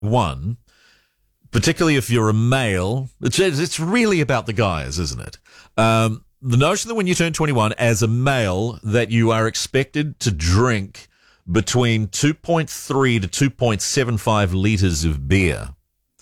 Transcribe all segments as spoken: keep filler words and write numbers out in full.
One, particularly if you're a male, it's, it's really about the guys, isn't it? Um, the notion that when you turn twenty-one as a male, that you are expected to drink between two point three to two point seven five litres of beer,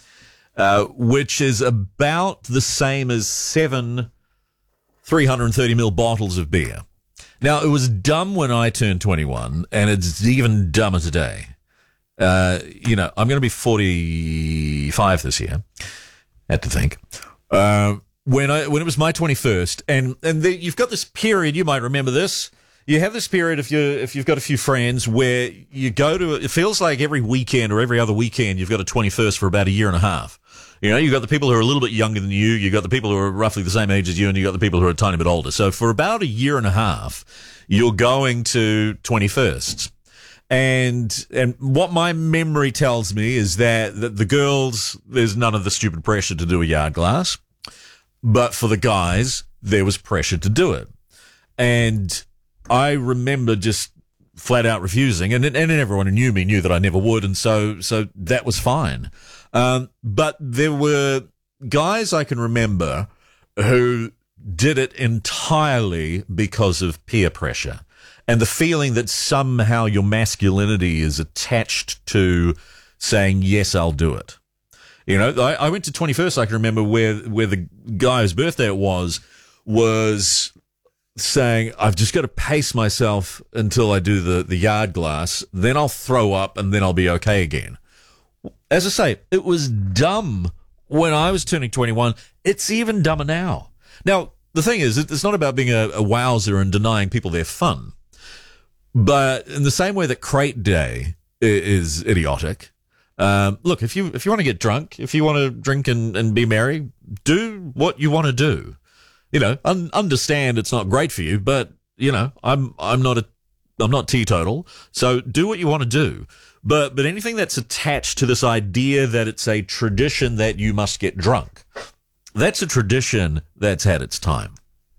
uh, which is about the same as seven three hundred thirty milliliter bottles of beer. Now, it was dumb when I turned twenty-one, and it's even dumber today. Uh, you know, I'm going to be forty-five this year. Had to think. Uh, when I when it was my twenty-first, and and the, you've got this period. You might remember this. You have this period if you if you've got a few friends where you go to. It feels like every weekend or every other weekend you've got a twenty-first for about a year and a half. You know, you've got the people who are a little bit younger than you, you've got the people who are roughly the same age as you, and you've got the people who are a tiny bit older. So for about a year and a half, you're going to twenty-firsts. And and what my memory tells me is that, that the girls, there's none of the stupid pressure to do a yard glass. But for the guys, there was pressure to do it. And I remember just flat out refusing, and, and everyone who knew me knew that I never would, and so so that was fine. Um, but there were guys I can remember who did it entirely because of peer pressure and the feeling that somehow your masculinity is attached to saying, yes, I'll do it. You know, I, I went to twenty-first, I can remember, where where the guy whose birthday it was, was saying, I've just got to pace myself until I do the, the yard glass, then I'll throw up and then I'll be okay again. As I say, it was dumb when I was turning twenty-one. It's even dumber now. Now, the thing is, it's not about being a, a wowser and denying people their fun. But in the same way that Crate Day is idiotic, um, look, if you if you want to get drunk, if you want to drink and, and be merry, do what you want to do. You know, un- understand it's not great for you, but you know, I'm I'm not a I'm not teetotal, so do what you want to do. But but anything that's attached to this idea that it's a tradition that you must get drunk, that's a tradition that's had its time.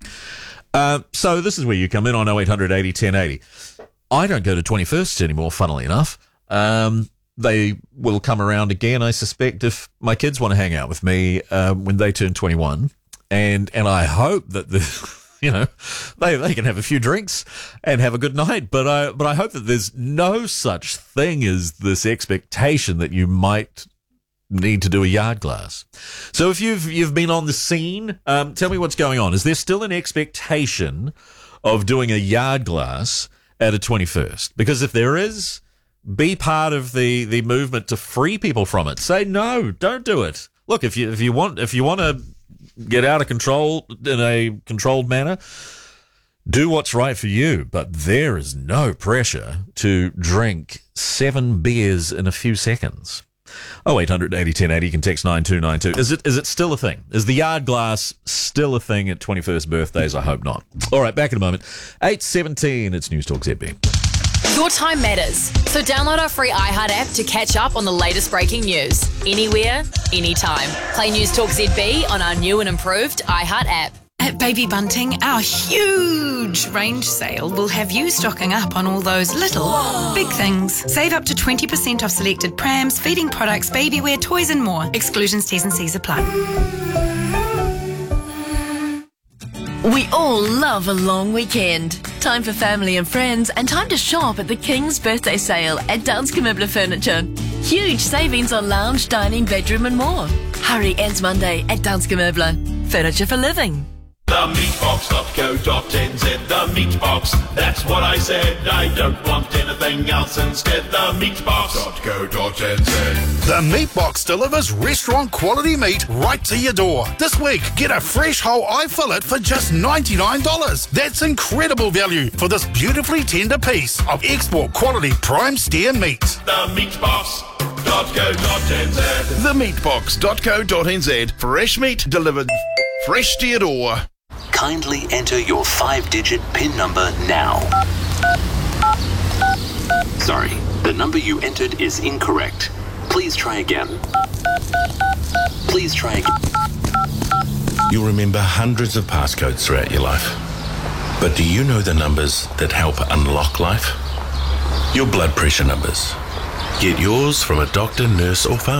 Uh, so this is where you come in on oh eight hundred eighty ten eighty. I don't go to twenty-firsts anymore, funnily enough. Um, they will come around again, I suspect, if my kids want to hang out with me uh, when they turn twenty-one. And and I hope that the... You know, they they can have a few drinks and have a good night, but I but I hope that there's no such thing as this expectation that you might need to do a yard glass. So if you've you've been on the scene, um, tell me what's going on. Is there still an expectation of doing a yard glass at a twenty-first? Because if there is, be part of the the movement to free people from it. Say no, don't do it. Look, if you if you want if you want to get out of control in a controlled manner, do what's right for you. But there is no pressure to drink seven beers in a few seconds. oh eight hundred eighty ten eighty, you can text nine two nine two. Is it is it still a thing? Is the yard glass still a thing at twenty-first birthdays? I hope not. All right, back in a moment. eight seventeen, it's News Talk Z B. Your time matters, so download our free iHeart app to catch up on the latest breaking news. Anywhere, anytime. Play News Talk Z B on our new and improved iHeart app. At Baby Bunting, our huge range sale will have you stocking up on all those little, Whoa. big things. Save up to twenty percent off selected prams, feeding products, baby wear, toys and more. Exclusions, T's and C's apply. We all love a long weekend. Time for family and friends and time to shop at the King's Birthday Sale at Danske Møbler Furniture. Huge savings on lounge, dining, bedroom and more. Hurry, ends Monday at Danske Møbler. Furniture for living. The meatbox dot co dot n z, the meatbox, that's what I said. I don't want anything else instead. The meatbox dot co dot n z. The Meatbox delivers restaurant quality meat right to your door. This week, get a fresh whole eye fillet for just ninety-nine dollars. That's incredible value for this beautifully tender piece of export quality prime steer meat. The meatbox dot co dot n z. the meatbox dot co dot n z. Fresh meat delivered fresh to your door. Kindly enter your five-digit PIN number now. Sorry, the number you entered is incorrect. Please try again. Please try again. You'll remember hundreds of passcodes throughout your life. But do you know the numbers that help unlock life? Your blood pressure numbers, Get yours from a doctor, nurse or pharmacist.